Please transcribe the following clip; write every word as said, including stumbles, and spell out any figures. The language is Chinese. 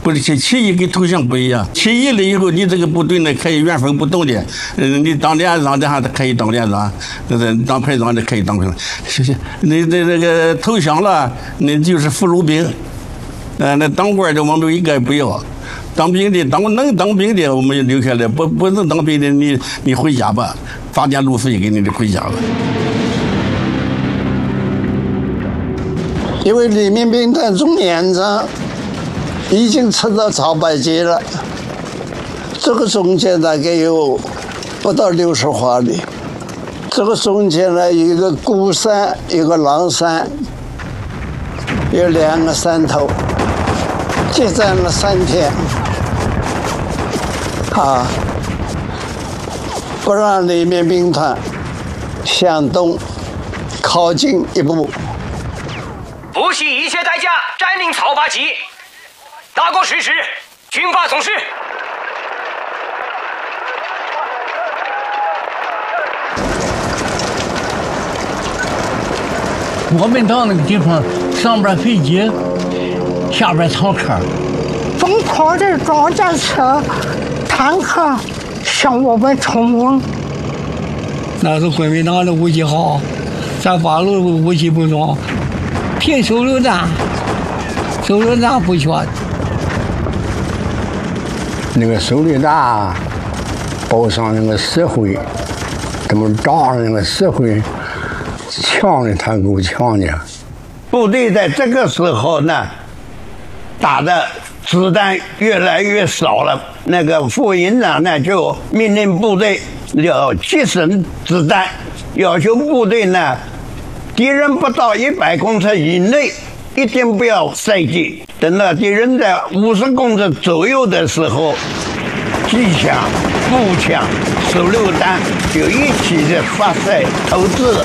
不是起起义跟投降不一样，起义了以后，你这个部队呢可以原封不动的，嗯，你当连长的还可以当连长，那当排长的可以当排长。谢谢。你这这个投降了，那就是俘虏兵。呃，那当官的我们应该不要，当兵的当能当兵的我们留下来，不不能当兵的你你回家吧，发点路费给你的回家吧。 因为李民兵团总连长已经撤到草白街了，这个中间大概有不到六十华里。这个中间呢，一个孤山，一个狼山，有两个山头，激战了三天，啊，不让李民兵团向东靠近一步。 不惜一切代价占领草八旗，大国实施军法总司。 我们到那个地方，上边飞机，下边坦克， 中国的装甲车、坦克向我们冲锋。 那是国民党的武器好，咱八路武器不装。凭手榴弹，手榴弹不缺。 那个手榴弹包上那个石灰，他们炸上那个石灰，强的他够强的。 部队在这个时候呢，打的子弹越来越少了。那个副营长呢，就命令部队要节省子弹，要求部队呢。敌人不到一百公尺以内，一定不要射击。等到敌人在五十公尺左右的时候，机枪、步枪、手榴弹就一起的发射投掷。